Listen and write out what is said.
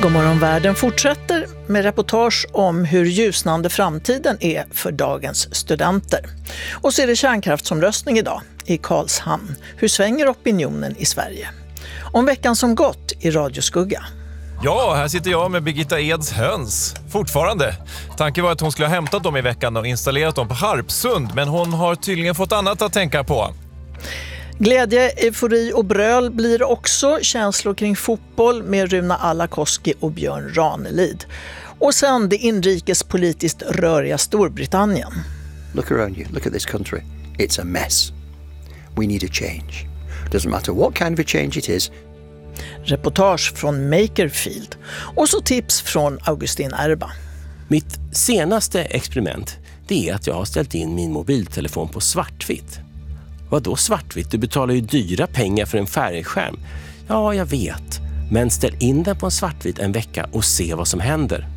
God morgon världen fortsätter med reportage om hur ljusnande framtiden är för dagens studenter. Och så är det kärnkraftsomröstning idag i Karlshamn. Hur svänger opinionen i Sverige? Om veckan som gått i Radioskugga. Ja, här sitter jag med Birgitta Eds höns. Fortfarande. Tanken var att hon skulle ha hämtat dem i veckan och installerat dem på Harpsund. Men hon har tydligen fått annat att tänka på. Glädje, eufori och bröl blir också känslor kring fotboll med Runa Alakoski och Björn Ranelid. Och sen det inrikespolitiskt röriga Storbritannien. Look around you, look at this country. It's a mess. We need a change. Doesn't matter what kind of a change it is. Reportage från Makerfield. Och så tips från Augustin Erba. Mitt senaste experiment, det är att jag har ställt in min mobiltelefon på svartvitt. Vadå svartvitt? Du betalar ju dyra pengar för en färgskärm. Ja, jag vet. Men ställ in den på en svartvit en vecka och se vad som händer.